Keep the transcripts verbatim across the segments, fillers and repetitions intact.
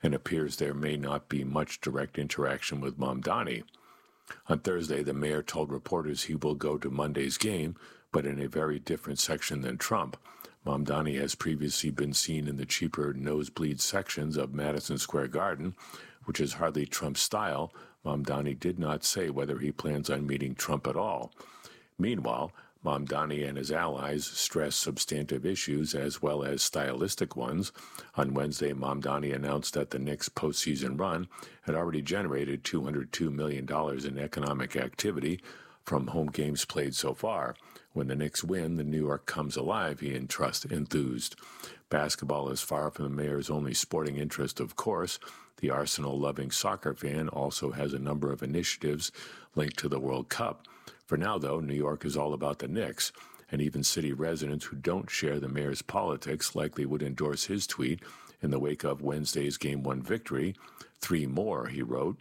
and appears there may not be much direct interaction with Mamdani. On Thursday, the mayor told reporters he will go to Monday's game, but in a very different section than Trump. Mamdani has previously been seen in the cheaper nosebleed sections of Madison Square Garden, which is hardly Trump's style. Mamdani did not say whether he plans on meeting Trump at all. Meanwhile, Mamdani and his allies stress substantive issues as well as stylistic ones. On Wednesday, Mamdani announced that the Knicks' postseason run had already generated two hundred two million dollars in economic activity from home games played so far. When the Knicks win, the New York comes alive, he enthused. Basketball is far from the mayor's only sporting interest, of course. The Arsenal-loving soccer fan also has a number of initiatives linked to the World Cup. For now, though, New York is all about the Knicks, and even city residents who don't share the mayor's politics likely would endorse his tweet in the wake of Wednesday's Game one victory. Three more, he wrote.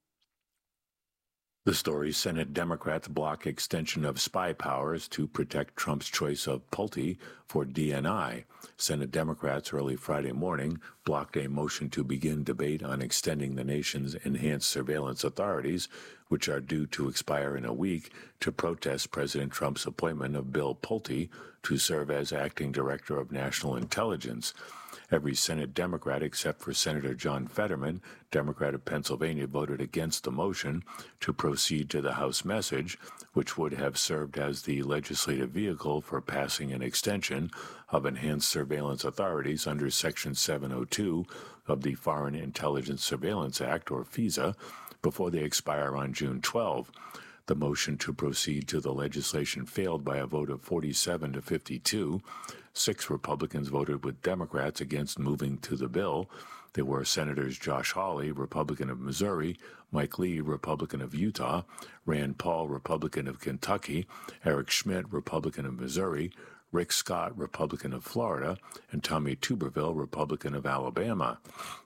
The story: Senate Democrats block extension of spy powers to protect Trump's choice of Pulte for D N I. Senate Democrats early Friday morning blocked a motion to begin debate on extending the nation's enhanced surveillance authorities, which are due to expire in a week, to protest President Trump's appointment of Bill Pulte to serve as acting director of national intelligence. Every Senate Democrat except for Senator John Fetterman, Democrat of Pennsylvania, voted against the motion to proceed to the House message, which would have served as the legislative vehicle for passing an extension of enhanced surveillance authorities under Section seven oh two of the Foreign Intelligence Surveillance Act, or FISA, before they expire on June twelfth. The motion to proceed to the legislation failed by a vote of forty-seven to fifty-two. Six Republicans voted with Democrats against moving to the bill. They were Senators Josh Hawley, Republican of Missouri; Mike Lee, Republican of Utah; Rand Paul, Republican of Kentucky; Eric Schmidt, Republican of Missouri; Rick Scott, Republican of Florida; and Tommy Tuberville, Republican of Alabama.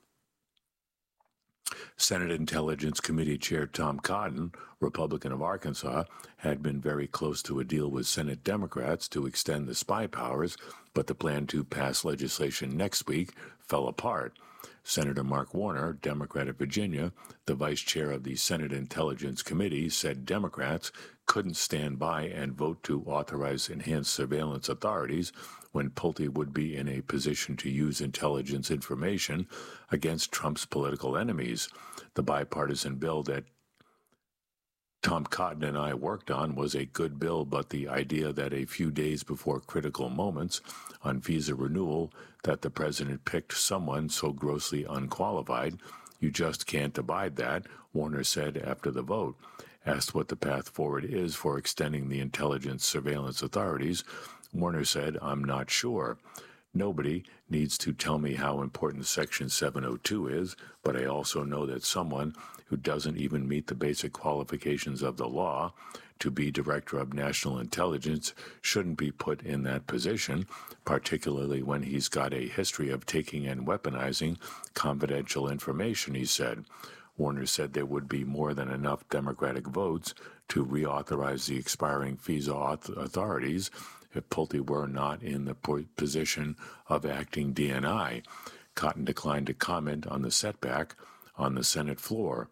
Senate Intelligence Committee Chair Tom Cotton, Republican of Arkansas, had been very close to a deal with Senate Democrats to extend the spy powers, but the plan to pass legislation next week fell apart. Senator Mark Warner, Democrat of Virginia, the vice chair of the Senate Intelligence Committee, said Democrats couldn't stand by and vote to authorize enhanced surveillance authorities when Pulte would be in a position to use intelligence information against Trump's political enemies. The bipartisan bill that Tom Cotton and I worked on was a good bill, but the idea that a few days before critical moments on visa renewal that the president picked someone so grossly unqualified, you just can't abide that, Warner said after the vote. Asked what the path forward is for extending the intelligence surveillance authorities, Warner said, "I'm not sure. Nobody needs to tell me how important Section seven oh two is, but I also know that someone who doesn't even meet the basic qualifications of the law to be Director of National Intelligence shouldn't be put in that position, particularly when he's got a history of taking and weaponizing confidential information," he said. Warner said there would be more than enough Democratic votes to reauthorize the expiring FISA authorities if Pulte were not in the position of acting D N I. Cotton declined to comment on the setback on the Senate floor.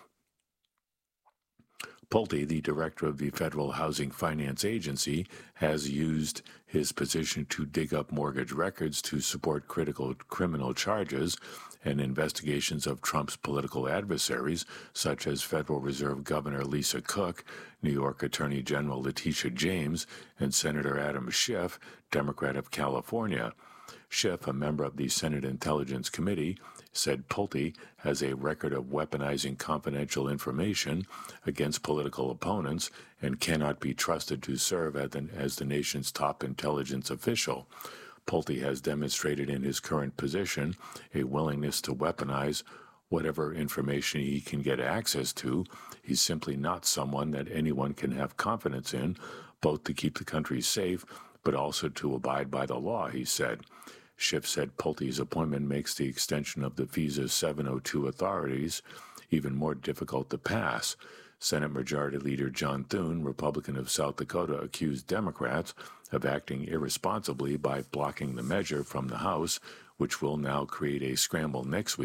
Pulte, the director of the Federal Housing Finance Agency, has used his position to dig up mortgage records to support critical criminal charges and investigations of Trump's political adversaries, such as Federal Reserve Governor Lisa Cook, New York Attorney General Letitia James, and Senator Adam Schiff, Democrat of California. Schiff, a member of the Senate Intelligence Committee, said Pulte has a record of weaponizing confidential information against political opponents and cannot be trusted to serve as the, as the nation's top intelligence official. Pulte has demonstrated in his current position a willingness to weaponize whatever information he can get access to. He's simply not someone that anyone can have confidence in, both to keep the country safe but also to abide by the law, he said. Schiff said Pulte's appointment makes the extension of the FISA seven oh two authorities even more difficult to pass. Senate Majority Leader John Thune, Republican of South Dakota, accused Democrats of acting irresponsibly by blocking the measure from the House, which will now create a scramble next week